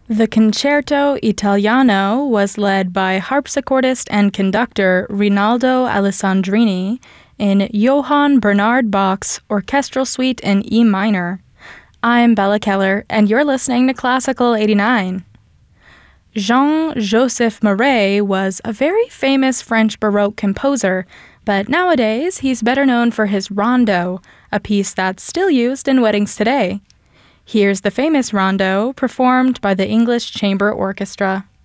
The Concerto Italiano was led by harpsichordist and conductor Rinaldo Alessandrini in Johann Bernhard Bach's Orchestral Suite in E minor. I'm Bella Keller, and you're listening to Classical 89. Jean-Joseph Marais was a very famous French Baroque composer, but nowadays he's better known for his rondo, a piece that's still used in weddings today. Here's the famous rondo performed by the English Chamber Orchestra.